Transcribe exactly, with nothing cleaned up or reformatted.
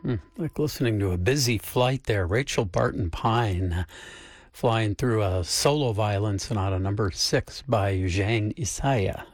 Hmm, like listening to a busy flight there. Rachel Barton Pine uh, flying through a solo violin sonata number six by Eugene Isaya.